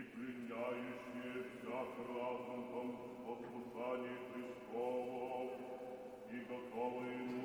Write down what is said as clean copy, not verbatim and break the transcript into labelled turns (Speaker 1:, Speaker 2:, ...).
Speaker 1: пленяющие всяк разум том послушании Христову, и готовы